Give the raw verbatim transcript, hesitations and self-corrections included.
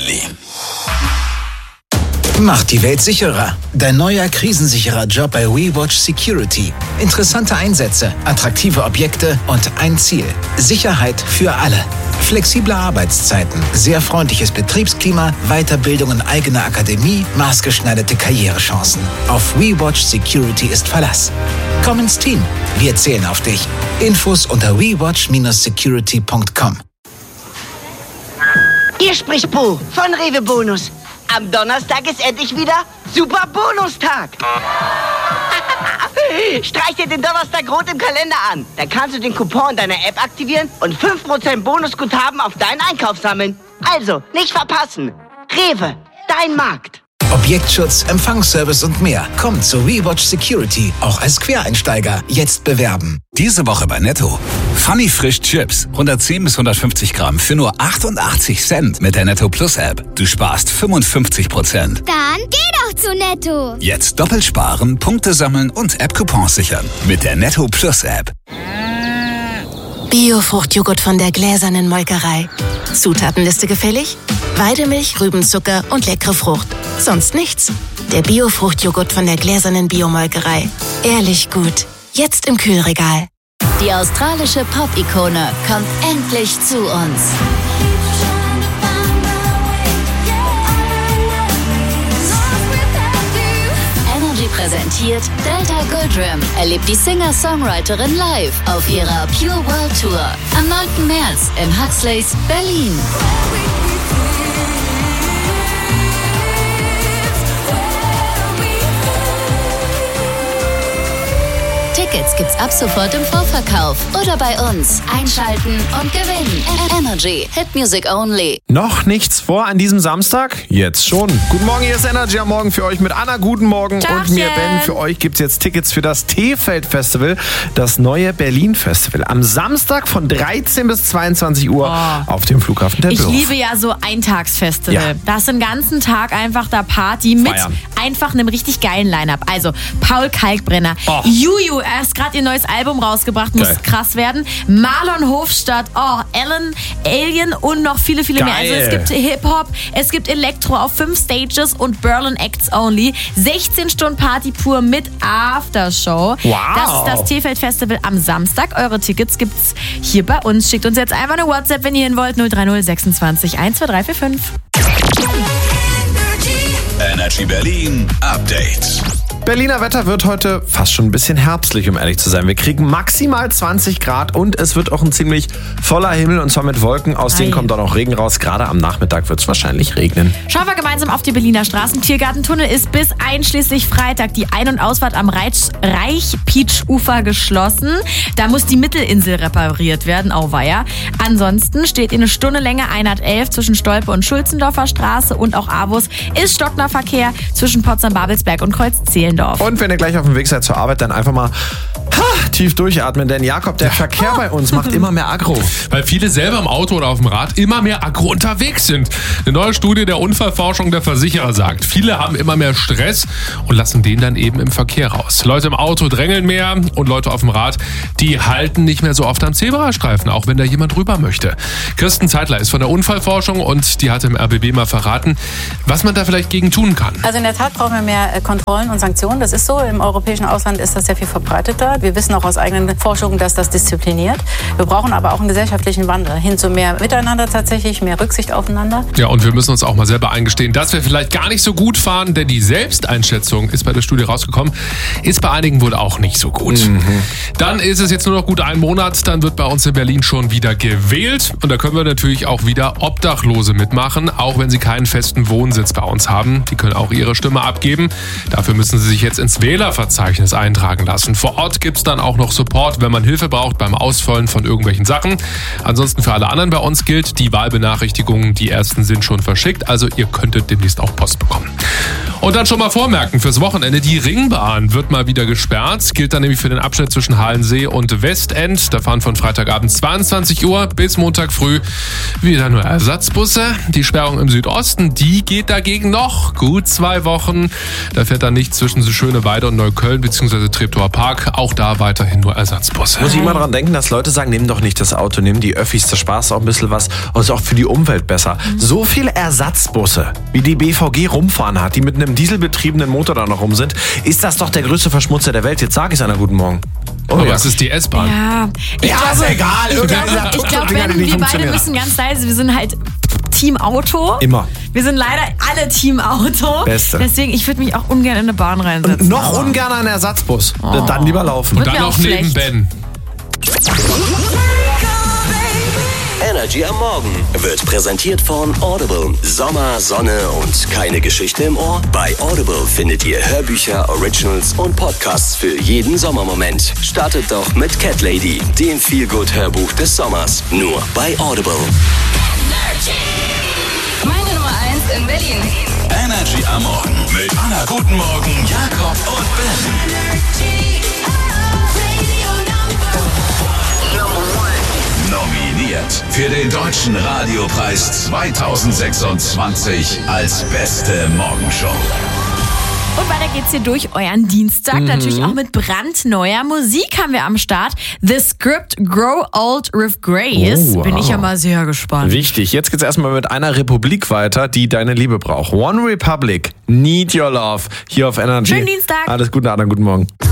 Daily. Macht die Welt sicherer. Dein neuer krisensicherer Job bei WeWatch Security. Interessante Einsätze, attraktive Objekte und ein Ziel. Sicherheit für alle. Flexible Arbeitszeiten, sehr freundliches Betriebsklima, Weiterbildung in eigener Akademie, maßgeschneiderte Karrierechancen. Auf WeWatch Security ist Verlass. Komm ins Team. Wir zählen auf dich. Infos unter we watch dash security punkt com. Hier spricht Bo von Rewe Bonus. Am Donnerstag ist endlich wieder Super Bonustag. Streich dir den Donnerstag rot im Kalender an. Dann kannst du den Coupon in deiner App aktivieren und fünf Prozent Bonusguthaben auf deinen Einkauf sammeln. Also, nicht verpassen. Rewe, dein Markt. Objektschutz, Empfangsservice und mehr. Kommt zu WeWatch Security, auch als Quereinsteiger. Jetzt bewerben. Diese Woche bei Netto. Funny Frisch Chips. hundertzehn bis hundertfünfzig Gramm für nur achtundachtzig Cent mit der Netto Plus App. Du sparst fünfundfünfzig Prozent. Dann geh doch zu Netto. Jetzt doppelt sparen, Punkte sammeln und App-Coupons sichern. Mit der Netto Plus App. Bio-Fruchtjoghurt von der gläsernen Molkerei. Zutatenliste gefällig? Weidemilch, Rübenzucker und leckere Frucht. Sonst nichts. Der Bio-Fruchtjoghurt von der gläsernen Biomolkerei. Ehrlich gut. Jetzt im Kühlregal. Die australische Pop-Ikone kommt endlich zu uns. Energy präsentiert Delta Goodrem. Erlebt die Singer-Songwriterin live auf ihrer Pure World Tour am neunten März in Huxleys, Berlin. Tickets gibt's ab sofort im Vorverkauf oder bei uns. Einschalten und gewinnen. Energy. Hit Music Only. Noch nichts vor an diesem Samstag? Jetzt schon. Guten Morgen, hier ist Energy am Morgen für euch mit Anna. Guten Morgen. Tachchen. Und mir, Ben. Für euch gibt's jetzt Tickets für das T-Feld-Festival, das neue Berlin-Festival. Am Samstag von dreizehn bis zweiundzwanzig Uhr oh. auf dem Flughafen Tempelhof. Ich liebe ja so Eintagsfestival. Ja. Da ist den ganzen Tag einfach da Party mit Feiern. einfach einem richtig geilen Line-Up. Also Paul Kalkbrenner, Oh. Juju, er ist gerade ihr neues Album rausgebracht, muss Geil. krass werden. Marlon Hofstadt, oh, Ellen, Alien und noch viele, viele mehr. Also Geil. es gibt Hip-Hop, es gibt Elektro auf fünf Stages und Berlin Acts Only. sechzehn Stunden Party pur mit Aftershow. Wow. Das ist das T-Feld-Festival am Samstag. Eure Tickets gibt's hier bei uns. Schickt uns jetzt einfach eine WhatsApp, wenn ihr hin wollt. null drei null sechsundzwanzig eins zwei drei vier fünf. Energy Berlin Update. Berliner Wetter wird heute fast schon ein bisschen herbstlich, um ehrlich zu sein. Wir kriegen maximal zwanzig Grad und es wird auch ein ziemlich voller Himmel und zwar mit Wolken. Aus denen Ei. kommt dann auch Regen raus. Gerade am Nachmittag wird es wahrscheinlich regnen. Schauen wir gemeinsam auf die Berliner Straßen. Tiergartentunnel ist bis einschließlich Freitag die Ein- und Ausfahrt am Reich-Peach-Ufer geschlossen. Da muss die Mittelinsel repariert werden, auweia. Ansonsten steht in eine Stunde Länge hundertelf zwischen Stolpe und Schulzendorfer Straße und auch Avus ist stockender Verkehr zwischen Potsdam-Babelsberg und Kreuz-Zehlendorf. Und wenn ihr gleich auf dem Weg seid zur Arbeit, dann einfach mal ha, tief durchatmen, denn Jakob, der Verkehr bei uns macht immer mehr Aggro. Weil viele selber im Auto oder auf dem Rad immer mehr aggro unterwegs sind. Eine neue Studie der Unfallforschung der Versicherer sagt, viele haben immer mehr Stress und lassen den dann eben im Verkehr raus. Leute im Auto drängeln mehr und Leute auf dem Rad, die halten nicht mehr so oft am Zebrastreifen, auch wenn da jemand rüber möchte. Kirsten Zeitler ist von der Unfallforschung und die hat im R B B mal verraten, was man da vielleicht gegen tun kann. Also in der Tat brauchen wir mehr Kontrollen und Sanktionen. Das ist so. Im europäischen Ausland ist das sehr viel verbreiteter. Wir wissen auch aus eigenen Forschungen, dass das diszipliniert. Wir brauchen aber auch einen gesellschaftlichen Wandel hin zu mehr Miteinander tatsächlich, mehr Rücksicht aufeinander. Ja, und wir müssen uns auch mal selber eingestehen, dass wir vielleicht gar nicht so gut fahren, denn die Selbsteinschätzung ist bei der Studie rausgekommen, ist bei einigen wohl auch nicht so gut. Mhm. Dann ist es jetzt nur noch gut ein Monat, dann wird bei uns in Berlin schon wieder gewählt und da können wir natürlich auch wieder Obdachlose mitmachen, auch wenn sie keinen festen Wohnsitz bei uns haben. Die können auch ihre Stimme abgeben. Dafür müssen sie sich jetzt ins Wählerverzeichnis eintragen lassen. Vor Ort gibt es dann auch noch Support, wenn man Hilfe braucht beim Ausfüllen von irgendwelchen Sachen. Ansonsten für alle anderen bei uns gilt, die Wahlbenachrichtigungen, die ersten sind schon verschickt, also ihr könntet demnächst auch Post bekommen. Und dann schon mal vormerken, fürs Wochenende, die Ringbahn wird mal wieder gesperrt. Gilt dann nämlich für den Abschnitt zwischen Halensee und Westend. Da fahren von Freitagabend zweiundzwanzig Uhr bis Montag früh wieder nur Ersatzbusse. Die Sperrung im Südosten, die geht dagegen noch gut zwei Wochen. Da fährt dann nichts zwischen Schöneweide und Neukölln bzw. Treptower Park. Auch da weiter weiterhin nur Ersatzbusse. Muss ich immer daran denken, dass Leute sagen, nimm doch nicht das Auto, nimm die Öffis, da sparst du auch ein bisschen was und ist auch für die Umwelt besser. Mhm. So viele Ersatzbusse, wie die B V G rumfahren hat, die mit einem dieselbetriebenen Motor da noch rum sind, ist das doch der größte Verschmutzer der Welt. Jetzt sage ich es einer guten Morgen. Oh, aber ja. Es ist die S-Bahn. Ja, ich ja glaube, ist egal. Ich glaube, ich glaube wenn wir beide müssen ganz leise, wir sind halt Team Auto. Immer. Wir sind leider alle Team Auto. Beste. Deswegen, ich würde mich auch ungern in eine Bahn reinsetzen. Und noch ungern einen Ersatzbus. Oh. Dann lieber laufen. Und dann auch neben Ben. Energy am Morgen wird präsentiert von Audible. Sommer, Sonne und keine Geschichte im Ohr? Bei Audible findet ihr Hörbücher, Originals und Podcasts für jeden Sommermoment. Startet doch mit Cat Lady, dem Feel-Good-Hörbuch des Sommers. Nur bei Audible. Meine Nummer eins in Berlin. Energy am Morgen mit Anna Guten Morgen, Jakob und Ben. Nominiert für den Deutschen Radiopreis zwanzig sechsundzwanzig als beste Morgenshow. Und weiter geht's hier durch euren Dienstag. Mhm. Natürlich auch mit brandneuer Musik haben wir am Start. The Script Grow Old with Grace. Oh, wow. Bin ich ja mal sehr gespannt. Wichtig. Jetzt geht's erstmal mit einer Republik weiter, die deine Liebe braucht. One Republic, Need Your Love. Hier auf Energy. Schönen Dienstag. Alles Gute, Anna. Guten Morgen.